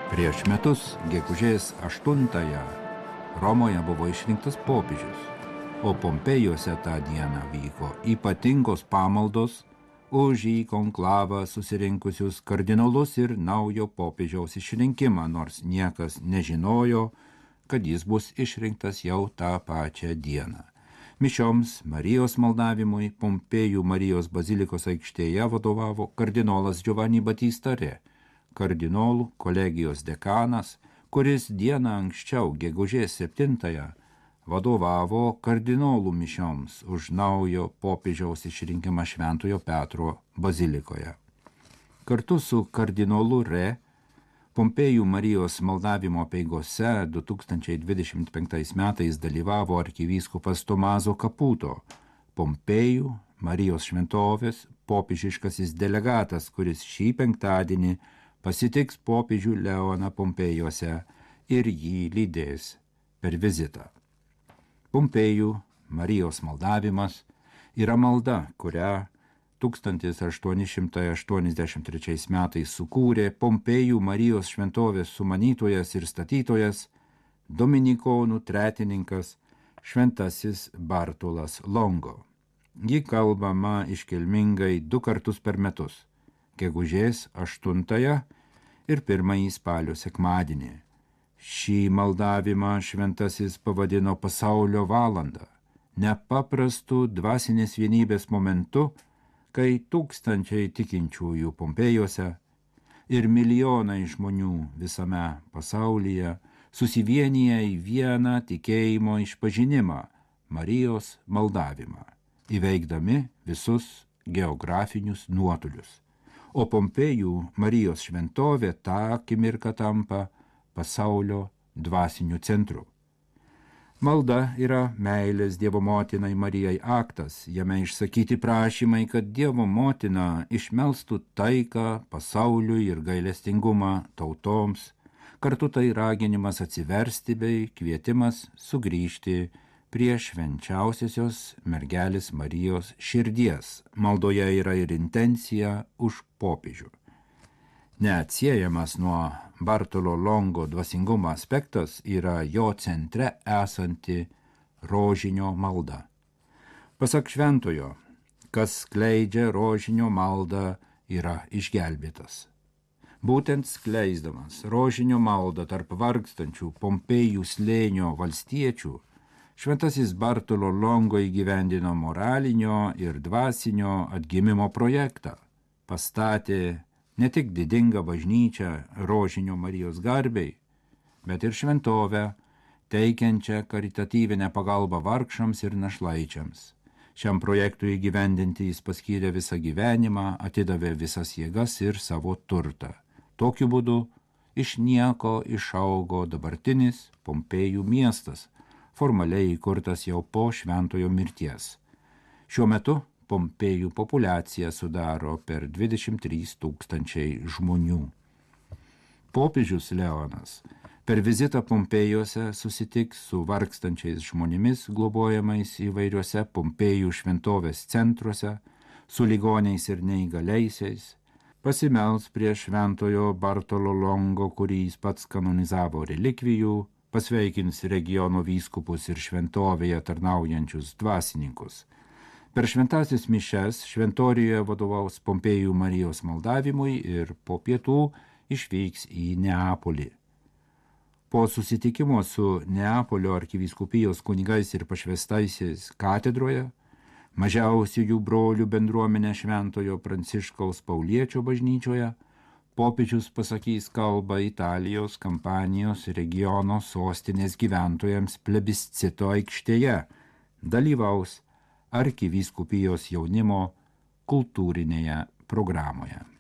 Prieš metus, gegužės 8-ąją, Romoje buvo išrinktas popiežius, o Pompejuose tą dieną vyko ypatingos pamaldos už į konklavą susirinkusius kardinolus ir naujo popiežiaus išrinkimą, nors niekas nežinojo, kad jis bus išrinktas jau tą pačią dieną. Mišioms Marijos maldavimui Pompėjų Marijos bazilikos aikštėje vadovavo kardinolas Giovanni Battista Re, kardinolų kolegijos dekanas, kuris dieną anksčiau, gegužės 7-ąją, vadovavo kardinolų mišioms už naujo popiežiaus išrinkimą Šventojo Petro bazilikoje. Kartu su kardinolu Re Pompėjų Marijos maldavimo apeigose 2025 metais dalyvavo arkivyskupas Tomaso Caputo, Pompėjų Marijos šventovės popiežiškasis delegatas, kuris šį penktadienį pasitiks popiežių Leoną Pompėjuose ir jį lydės per vizitą. Pompėjų Marijos maldavimas yra malda, kurią 1883 metais sukūrė Pompėjų Marijos šventovės sumanytojas ir statytojas, dominikonų tretininkas šventasis Bartolas Longo. Ji kalbama iškilmingai 2 kartus per metus, gegužės 8-ąją ir 1 spalio sekmadienį. Šį maldavimą šventasis pavadino pasaulio valandą, nepaprastų dvasinės vienybės momentu, kai tūkstančiai tikinčiųjų Pompėjuose ir milijonai žmonių visame pasaulyje susivienyje į vieną tikėjimo išpažinimą, Marijos maldavimą, įveikdami visus geografinius nuotolius. O Pompėjų Marijos šventovė tą akimirką tampa pasaulio dvasiniu centru. Malda yra meilės Dievo motinai Marijai aktas, jame išsakyti prašymai, kad Dievo motina išmelstų taiką pasauliui ir gailestingumą tautoms, kartu tai raginimas atsiversti bei kvietimas sugrįžti prie švenčiausiosios mergelės Marijos širdies. Maldoje yra ir intencija už popiežių. Neatsiejamas nuo Bartolo Longo dvasingumo aspektas yra jo centre esanti rožinio malda. Pasak šventojo, kas skleidžia rožinio maldą, yra išgelbėtas. Būtent skleisdamas rožinio maldą tarp vargstančių Pompėjų slėnio valstiečių, šventasis Bartolo Longo įgyvendino moralinio ir dvasinio atgimimo projektą, pastatė ne tik didingą bažnyčią rožinio Marijos garbei, bet ir šventovę, teikiančią karitatyvinę pagalbą vargšams ir našlaičiams. Šiam projektui įgyvendinti jis paskyrė visą gyvenimą, atidavė visas jėgas ir savo turtą. Tokiu būdu iš nieko išaugo dabartinis Pompėjų miestas, formaliai įkurtas jau po šventojo mirties. Šiuo metu Pompėjų populiacija sudaro per 23 000 žmonių. Popiežius Leonas per vizitą Pompėjuose susitiks su vargstančiais žmonėmis globojamais įvairiuose Pompėjų šventovės centruose, su ligoniais ir neįgaliaisiais, pasimels prie šventojo Bartolo Longo, kurį jis pats kanonizavo relikvijų, pasveikins regiono vyskupus ir šventovėje tarnaujančius dvasininkus. Per šventasis mišes šventorijoje vadovaus Pompėjų Marijos maldavimui ir po pietų išvyks į Neapolį. Po susitikimo su Neapolio arkivyskupijos kunigais ir pašvestaisiais katedroje, mažiausiųjų brolių bendruomenė Šventojo Pranciškaus Pauliečio bažnyčioje, popiežius pasakys kalbą Italijos Kampanijos regiono sostinės gyventojams plebiscito aikštėje, dalyvaus arkivyskupijos jaunimo kultūrinėje programoje.